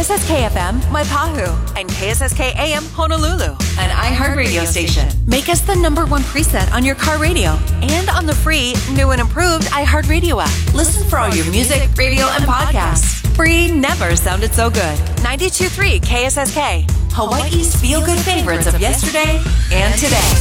KSSK FM, Maipahu, and KSSK AM, Honolulu, an iHeart radio station. Make us the #1 preset on your car radio and on the free, new and improved iHeart Radio app. Listen for all your music, radio, and podcasts. Free never sounded so good. 92.3 KSSK, Hawaii's feel-good favorites of yesterday and today.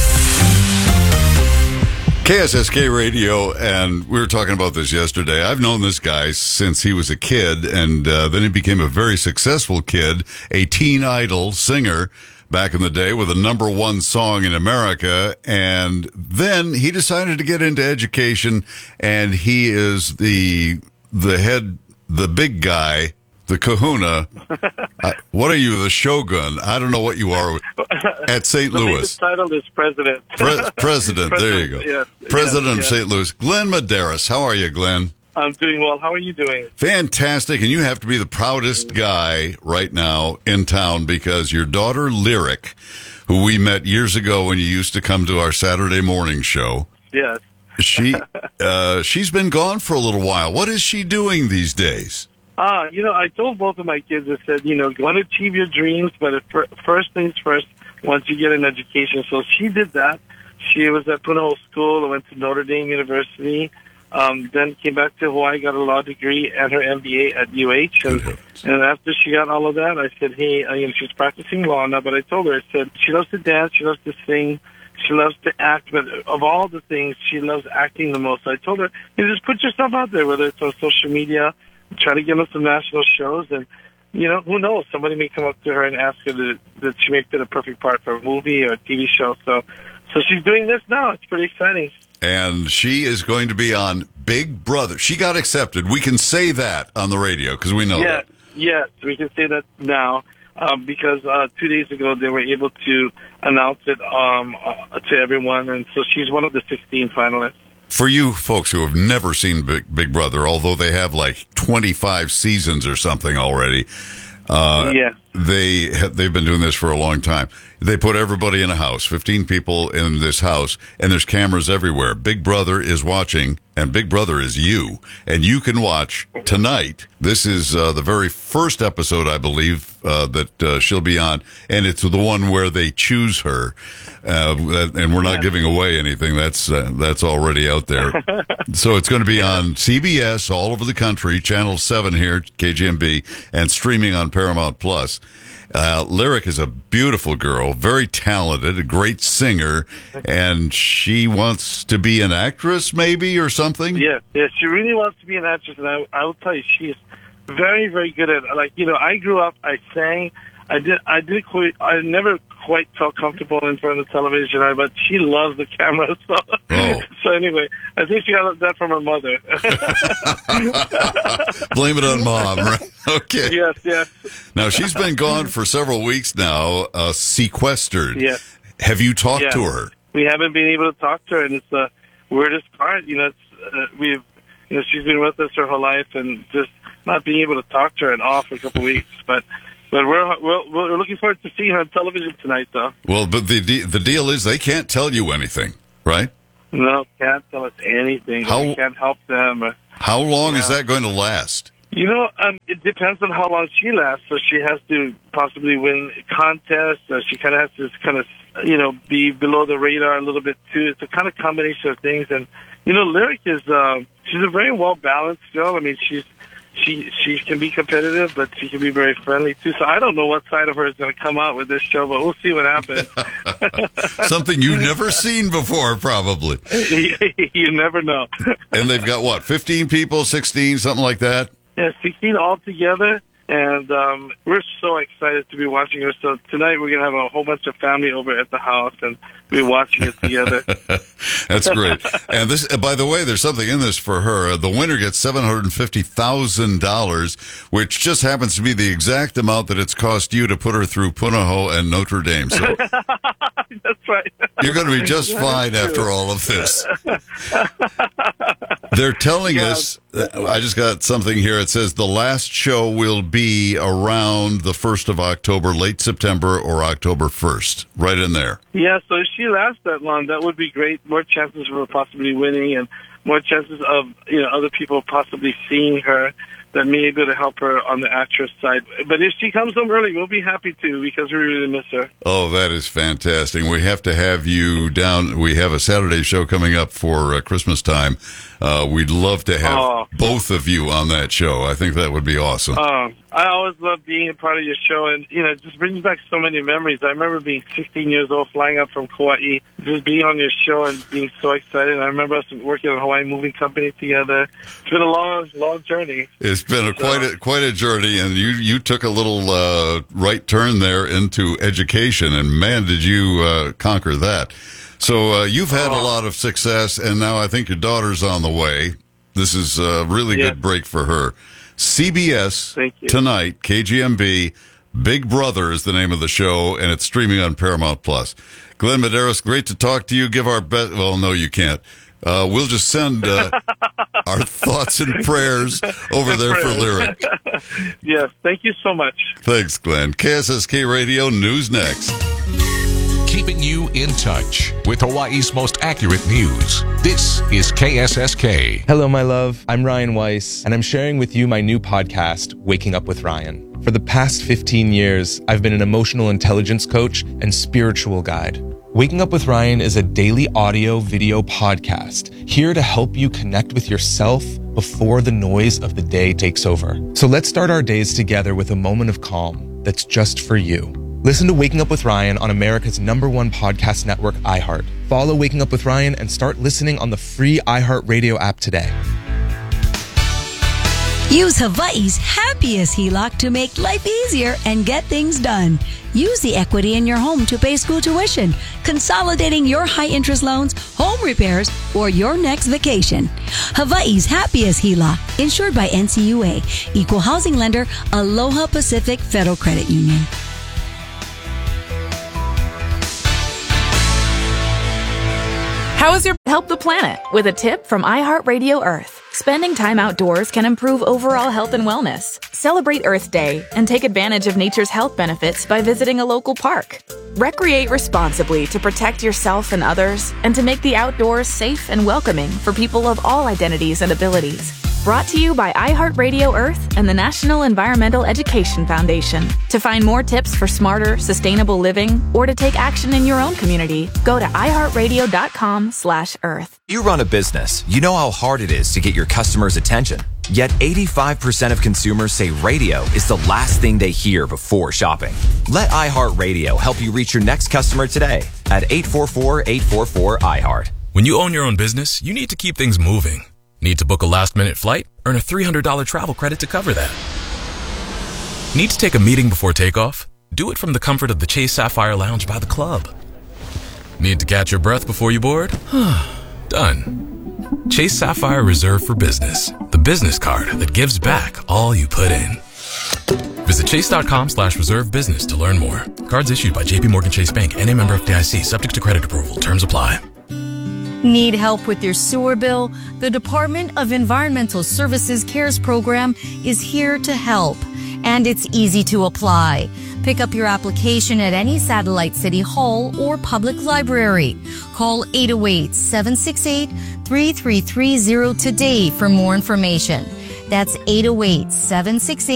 KSSK Radio, and we were talking about this yesterday. I've known this guy since he was a kid, and then he became a very successful kid, a teen idol singer back in the day with a #1 song in America. And then he decided to get into education, and he is the big guy, the kahuna. What are you, the shogun? I don't know what you are at St. Louis. The title is president. President, there you go. Yes, President of yes. St. Louis. Glenn Medeiros, how are you, Glenn? I'm doing well. How are you doing? Fantastic, and you have to be the proudest guy right now in town because your daughter, Lyric, who we met years ago when you used to come to our Saturday morning show. Yes. She's been gone for a little while. What is she doing these days? I told both of my kids, I said, go and achieve your dreams, but first things first, once you get an education. So she did that. She was at Punahou School, went to Notre Dame University, then came back to Hawaii, got a law degree and her MBA at UH. And after she got all of that, I said, hey, she's practicing law now, but I told her, I said, she loves to dance, she loves to sing, she loves to act, but of all the things, she loves acting the most. So I told her, just put yourself out there, whether it's on social media, try to get on some national shows, and, who knows? Somebody may come up to her and ask her that she may fit a perfect part for a movie or a TV show. So she's doing this now. It's pretty exciting. And she is going to be on Big Brother. She got accepted. We can say that on the radio because we know that. Yes, we can say that now because 2 days ago they were able to announce it to everyone, and so she's one of the 16 finalists. For you folks who have never seen Big Brother, although they have like 25 seasons or something already, they've been doing this for a long time. They put everybody in a house, 15 people in this house, and there's cameras everywhere. Big Brother is watching, and Big Brother is you. And you can watch tonight. This is the very first episode, I believe, that she'll be on, and it's the one where they choose her. And we're not giving away anything. That's already out there. So it's going to be on CBS all over the country, Channel 7 here, KGMB, and streaming on Paramount Plus. Lyric is a beautiful girl, very talented, a great singer, and she wants to be an actress, maybe, or something? Yeah, she really wants to be an actress, and I will tell you, she's very, very good at it. I grew up, I sang, I never quite felt comfortable in front of the television, but she loves the camera. So anyway, I think she got that from her mother. Blame it on mom, right? Okay. Yes. Now, she's been gone for several weeks now, sequestered. Yes. Have you talked to her? We haven't been able to talk to her, and it's the weirdest part. She's been with us her whole life, and just not being able to talk to her at all for a couple of weeks, but we're looking forward to seeing her on television tonight, though. Well, but the deal is they can't tell you anything, right? No, can't tell us anything. We can't help them. How long is that going to last? It depends on how long she lasts. So she has to possibly win contests. She kind of has to be below the radar a little bit too. It's a kind of combination of things. And Lyric is she's a very well balanced girl. I mean, she can be competitive, but she can be very friendly too. So I don't know what side of her is going to come out with this show, but we'll see what happens. Something you've never seen before, probably. You never know. And they've got 15 people, 16, something like that? Yeah, 16 altogether. And we're so excited to be watching her. So tonight we're going to have a whole bunch of family over at the house and be watching it together. That's great. And this, by the way, there's something in this for her. The winner gets $750,000, which just happens to be the exact amount that it's cost you to put her through Punahou and Notre Dame. So that's right. You're going to be just fine after all of this. They're telling us, I just got something here. It says the last show will be around the 1st of October, late September or October 1st, right in there. Yeah, so if she lasts that long, that would be great. More chances of her possibly winning and more chances of other people possibly seeing her. that may be able to help her on the actress side. But if she comes home early, we'll be happy to, because we really miss her. Oh, that is fantastic. We have to have you down. We have a Saturday show coming up for Christmas time. We'd love to have both of you on that show. I think that would be awesome. I always love being a part of your show, and, it just brings back so many memories. I remember being 16 years old, flying up from Kauai, just being on your show and being so excited. I remember us working on a Hawaii Moving Company together. It's been a long, long journey. It's been quite a journey, and you took a little right turn there into education, and man, did you conquer that. So you've had a lot of success, and now I think your daughter's on the way. This is a really good break for her. CBS tonight, KGMB, Big Brother is the name of the show, and it's streaming on Paramount+. Glenn Medeiros, great to talk to you. Give our best. Well, no, you can't. We'll just send our thoughts and prayers over there for Lyric. Yes, thank you so much. Thanks, Glenn. KSSK Radio News next. Keeping you in touch with Hawaii's most accurate news. This is KSSK. Hello, my love. I'm Ryan Weiss, and I'm sharing with you my new podcast, Waking Up with Ryan. For the past 15 years, I've been an emotional intelligence coach and spiritual guide. Waking Up with Ryan is a daily audio-video podcast here to help you connect with yourself before the noise of the day takes over. So let's start our days together with a moment of calm that's just for you. Listen to Waking Up with Ryan on America's #1 podcast network, iHeart. Follow Waking Up with Ryan and start listening on the free iHeartRadio app today. Use Hawaii's happiest HELOC to make life easier and get things done. Use the equity in your home to pay school tuition, consolidating your high-interest loans, home repairs, or your next vacation. Hawaii's happiest HELOC, insured by NCUA, Equal Housing Lender, Aloha Pacific Federal Credit Union. How is your help the planet? With a tip from iHeartRadio Earth. Spending time outdoors can improve overall health and wellness. Celebrate Earth Day and take advantage of nature's health benefits by visiting a local park. Recreate responsibly to protect yourself and others, and to make the outdoors safe and welcoming for people of all identities and abilities. Brought to you by iHeartRadio Earth and the National Environmental Education Foundation. To find more tips for smarter, sustainable living, or to take action in your own community, go to iHeartRadio.com/Earth. You run a business. You know how hard it is to get your customers' attention. Yet 85% of consumers say radio is the last thing they hear before shopping. Let iHeartRadio help you reach your next customer today at 844-844-iHeart. When you own your own business, you need to keep things moving. Need to book a last-minute flight? Earn a $300 travel credit to cover that. Need to take a meeting before takeoff? Do it from the comfort of the Chase Sapphire Lounge by the club. Need to catch your breath before you board? Done. Chase Sapphire Reserve for Business, the business card that gives back all you put in. Visit chase.com/reserve business to learn more. Cards issued by JPMorgan Chase Bank, N.A. member FDIC, subject to credit approval. Terms apply. Need help with your sewer bill? The Department of Environmental Services CARES program is here to help, and it's easy to apply. Pick up your application at any Satellite City Hall or public library. Call 808-768-3330 today for more information. That's 808-768